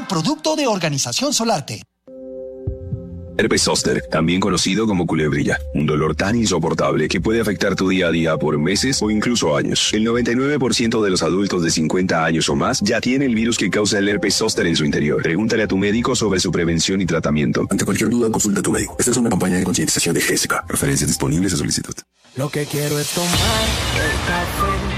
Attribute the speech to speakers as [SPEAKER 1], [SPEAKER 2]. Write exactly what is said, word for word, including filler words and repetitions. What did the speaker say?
[SPEAKER 1] un producto de Organización Solarte.
[SPEAKER 2] Herpes zóster, también conocido como culebrilla, un dolor tan insoportable que puede afectar tu día a día por meses o incluso años. El noventa y nueve por ciento de los adultos de cincuenta años o más ya tiene el virus que causa el herpes zóster en su interior. Pregúntale a tu médico sobre su prevención y tratamiento.
[SPEAKER 3] Ante cualquier duda, consulta a tu médico. Esta es una campaña de concientización de G S K. Referencias disponibles a solicitud.
[SPEAKER 4] Lo que quiero es tomar el café